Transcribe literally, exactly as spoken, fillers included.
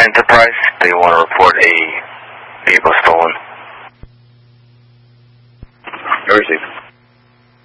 Enterprise. They want to report a vehicle stolen. Received.